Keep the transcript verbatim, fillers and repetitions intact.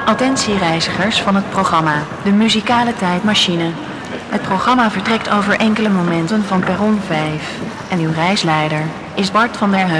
Attentie reizigers van het programma De Muzikale Tijdmachine. Het programma vertrekt over enkele momenten van perron vijf. En uw reisleider is Bart van der Heuvel.